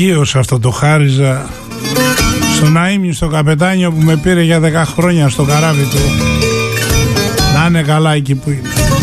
Αγίος αυτό το χάριζα στον Αΐμνη, στο καπετάνιο που με πήρε για 10 χρόνια στο καράβι του. Να είναι καλά εκεί που είναι.